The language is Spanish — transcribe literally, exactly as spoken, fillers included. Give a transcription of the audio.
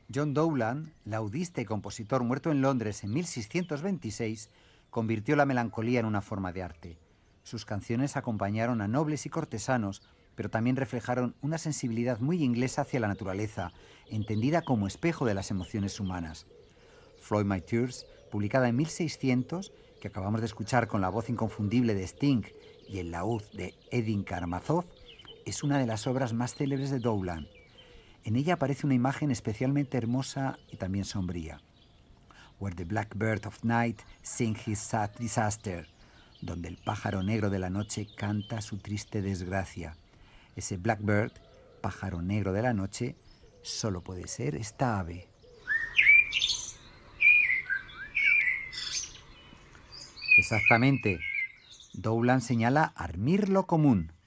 John Dowland, laudista y compositor muerto en Londres en mil seiscientos veintiséis, convirtió la melancolía en una forma de arte. Sus canciones acompañaron a nobles y cortesanos, pero también reflejaron una sensibilidad muy inglesa hacia la naturaleza, entendida como espejo de las emociones humanas. Floyd My Tears, publicada en mil seiscientos, que acabamos de escuchar con la voz inconfundible de Sting y el laúd de Edin Karamazov, es una de las obras más célebres de Dowland. En ella aparece una imagen especialmente hermosa y también sombría. Where the blackbird of night sings his sad disaster, donde el pájaro negro de la noche canta su triste desgracia. Ese blackbird, pájaro negro de la noche, solo puede ser esta ave. Exactamente. Dowland señala armir lo común.